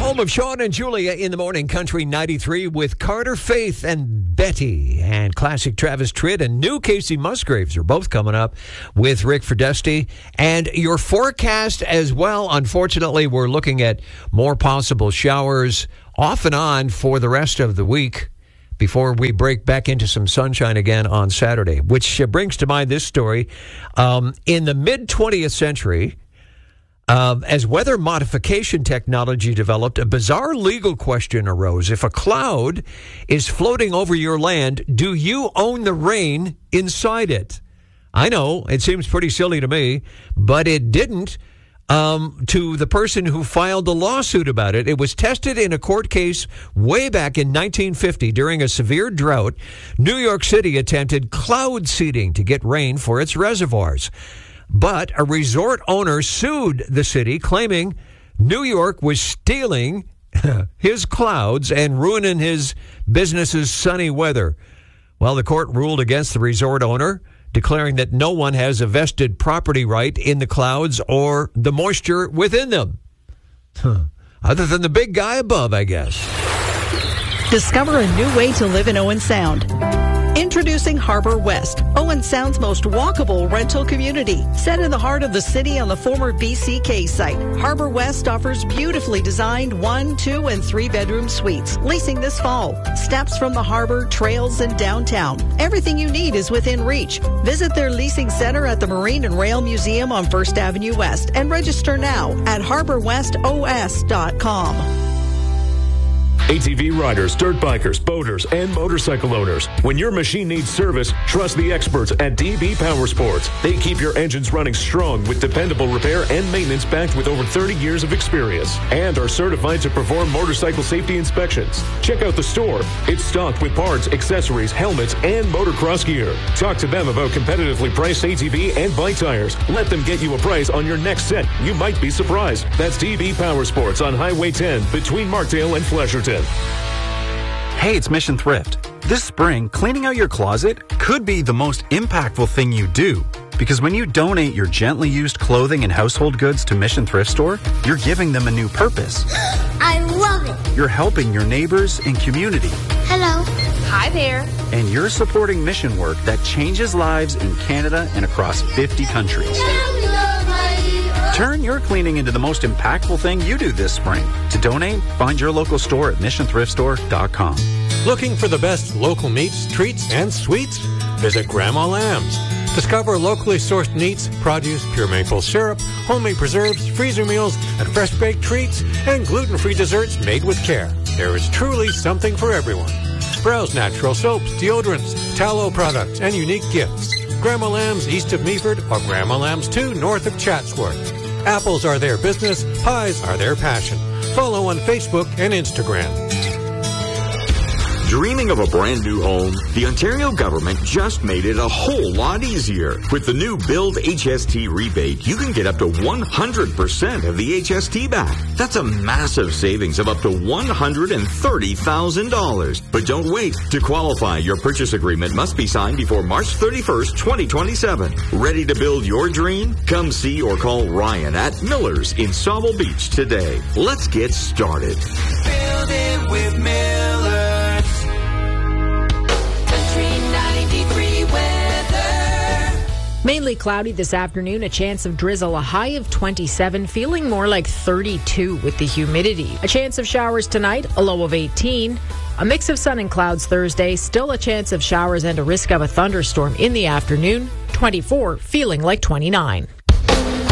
home of Sean and Julia in the morning, Country 93 with Carter Faith and Betty, and classic Travis Tritt and new Casey Musgraves are both coming up with Rick Ferdesti. And your forecast as well. Unfortunately, we're looking at more possible showers off and on for the rest of the week before we break back into some sunshine again on Saturday, which brings to mind this story. In the mid-20th century, as weather modification technology developed, a bizarre legal question arose. If a cloud is floating over your land, do you own the rain inside it? I know, it seems pretty silly to me, but it didn't to the person who filed the lawsuit about it. It was tested in a court case way back in 1950 during a severe drought. New York City attempted cloud seeding to get rain for its reservoirs. But a resort owner sued the city, claiming New York was stealing his clouds and ruining his business's sunny weather. Well, the court ruled against the resort owner, declaring that no one has a vested property right in the clouds or the moisture within them. Other than the big guy above, I guess. Discover a new way to live in Owen Sound. Introducing Harbor West, Owen Sound's most walkable rental community. Set in the heart of the city on the former BCK site, Harbor West offers beautifully designed 1, 2, and 3-bedroom suites. Leasing this fall. Steps from the harbor, trails, and downtown. Everything you need is within reach. Visit their leasing center at the Marine and Rail Museum on 1st Avenue West and register now at harborwestos.com. ATV riders, dirt bikers, boaters, and motorcycle owners. When your machine needs service, trust the experts at DB Power Sports. They keep your engines running strong with dependable repair and maintenance backed with over 30 years of experience and are certified to perform motorcycle safety inspections. Check out the store. It's stocked with parts, accessories, helmets, and motocross gear. Talk to them about competitively priced ATV and bike tires. Let them get you a price on your next set. You might be surprised. That's DB Power Sports on Highway 10 between Markdale and Flesherton. Hey, it's Mission Thrift. This spring, cleaning out your closet could be the most impactful thing you do. Because when you donate your gently used clothing and household goods to Mission Thrift Store, you're giving them a new purpose. I love it. You're helping your neighbors and community. Hello. Hi there. And you're supporting mission work that changes lives in Canada and across 50 countries. Turn your cleaning into the most impactful thing you do this spring. To donate, find your local store at missionthriftstore.com. Looking for the best local meats, treats, and sweets? Visit Grandma Lamb's. Discover locally sourced meats, produce, pure maple syrup, homemade preserves, freezer meals, and fresh-baked treats, and gluten-free desserts made with care. There is truly something for everyone. Browse natural soaps, deodorants, tallow products, and unique gifts. Grandma Lamb's east of Meaford or Grandma Lamb's 2 north of Chatsworth. Apples are their business, pies are their passion. Follow on Facebook and Instagram. Dreaming of a brand new home? The Ontario government just made it a whole lot easier. With the new Build HST rebate, you can get up to 100% of the HST back. That's a massive savings of up to $130,000. But don't wait. To qualify, your purchase agreement must be signed before March 31st, 2027. Ready to build your dream? Come see or call Ryan at Miller's in Sauble Beach today. Let's get started. Build it with Miller. Mainly cloudy this afternoon, a chance of drizzle, a high of 27, feeling more like 32 with the humidity. A chance of showers tonight, a low of 18. A mix of sun and clouds Thursday, still a chance of showers and a risk of a thunderstorm in the afternoon, 24, feeling like 29.